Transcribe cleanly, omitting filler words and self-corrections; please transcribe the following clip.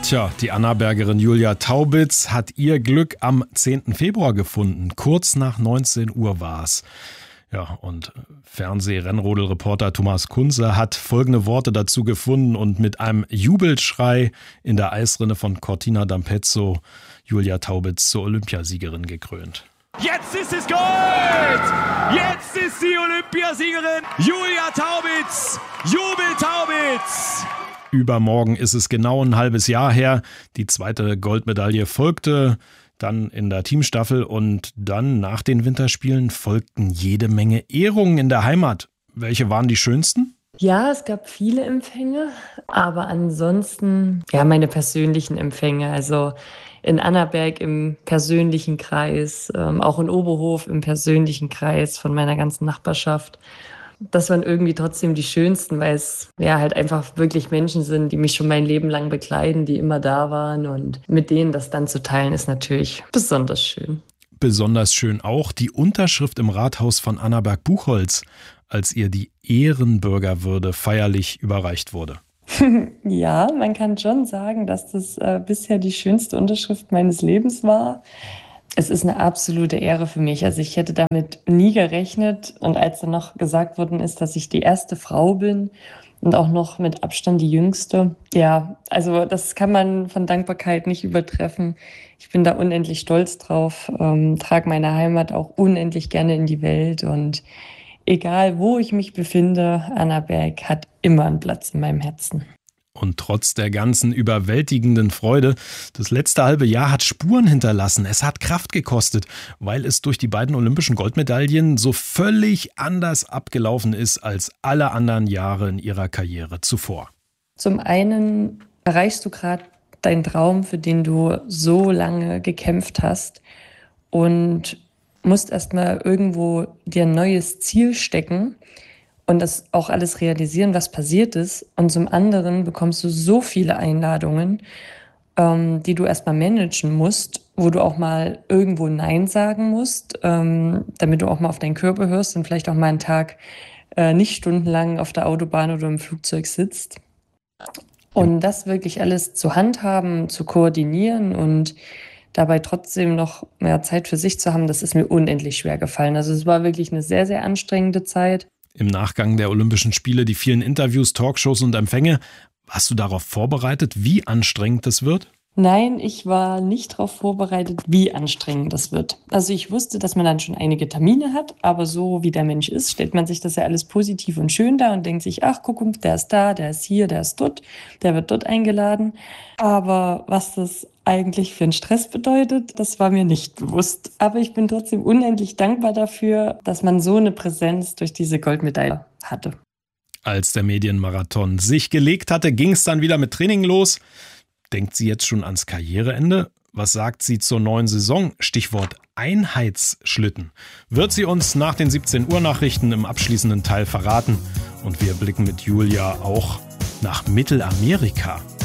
Tja, die Annabergerin Julia Taubitz hat ihr Glück am 10. Februar gefunden. Kurz nach 19 Uhr war es. Ja, und Fernseh-Rennrodel-Reporter Thomas Kunze hat folgende Worte dazu gefunden und mit einem Jubelschrei in der Eisrinne von Cortina d'Ampezzo Julia Taubitz zur Olympiasiegerin gekrönt. Jetzt ist es Gold! Jetzt ist die Olympiasiegerin Julia Taubitz! Jubel Taubitz! Übermorgen ist es genau ein halbes Jahr her. Die zweite Goldmedaille folgte dann in der Teamstaffel und dann nach den Winterspielen folgten jede Menge Ehrungen in der Heimat. Welche waren die schönsten? Ja, es gab viele Empfänge, aber ansonsten meine persönlichen Empfänge. Also in Annaberg im persönlichen Kreis, auch in Oberhof im persönlichen Kreis von meiner ganzen Nachbarschaft. Das waren irgendwie trotzdem die schönsten, weil es halt einfach wirklich Menschen sind, die mich schon mein Leben lang begleiten, die immer da waren. Und mit denen das dann zu teilen, ist natürlich besonders schön. Besonders schön auch die Unterschrift im Rathaus von Annaberg-Buchholz, als ihr die Ehrenbürgerwürde feierlich überreicht wurde. Ja, man kann schon sagen, dass das bisher die schönste Unterschrift meines Lebens war. Es ist eine absolute Ehre für mich. Also ich hätte damit nie gerechnet. Und als dann noch gesagt worden ist, dass ich die erste Frau bin und auch noch mit Abstand die jüngste, also das kann man von Dankbarkeit nicht übertreffen. Ich bin da unendlich stolz drauf, trage meine Heimat auch unendlich gerne in die Welt. Und egal, wo ich mich befinde, Annaberg hat immer einen Platz in meinem Herzen. Und trotz der ganzen überwältigenden Freude, das letzte halbe Jahr hat Spuren hinterlassen. Es hat Kraft gekostet, weil es durch die beiden olympischen Goldmedaillen so völlig anders abgelaufen ist als alle anderen Jahre in ihrer Karriere zuvor. Zum einen erreichst du gerade deinen Traum, für den du so lange gekämpft hast und musst erstmal irgendwo dir ein neues Ziel stecken und das auch alles realisieren, was passiert ist. Und zum anderen bekommst du so viele Einladungen, die du erstmal managen musst, wo du auch mal irgendwo Nein sagen musst, damit du auch mal auf deinen Körper hörst und vielleicht auch mal einen Tag nicht stundenlang auf der Autobahn oder im Flugzeug sitzt. Und das wirklich alles zu handhaben, zu koordinieren und dabei trotzdem noch mehr Zeit für sich zu haben, das ist mir unendlich schwer gefallen. Also es war wirklich eine sehr, sehr anstrengende Zeit. Im Nachgang der Olympischen Spiele die vielen Interviews, Talkshows und Empfänge. Warst du darauf vorbereitet, wie anstrengend das wird? Nein, ich war nicht darauf vorbereitet, wie anstrengend das wird. Also ich wusste, dass man dann schon einige Termine hat, aber so wie der Mensch ist, stellt man sich das ja alles positiv und schön dar und denkt sich, ach guck, der ist da, der ist hier, der ist dort, der wird dort eingeladen. Aber was das eigentlich für einen Stress bedeutet, das war mir nicht bewusst. Aber ich bin trotzdem unendlich dankbar dafür, dass man so eine Präsenz durch diese Goldmedaille hatte. Als der Medienmarathon sich gelegt hatte, ging es dann wieder mit Training los. Denkt sie jetzt schon ans Karriereende? Was sagt sie zur neuen Saison? Stichwort Einheitsschlitten. Wird sie uns nach den 17 Uhr Nachrichten im abschließenden Teil verraten. Und wir blicken mit Julia auch nach Mittelamerika.